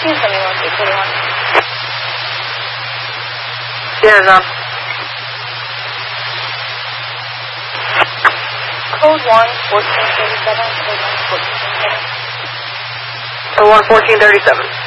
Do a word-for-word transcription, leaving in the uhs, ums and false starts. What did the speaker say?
fourteen seventy-one, eight forty-one. Scanner's on. Code one, fourteen thirty-seven. Code one, fourteen thirty-seven. Code one, fourteen thirty-seven.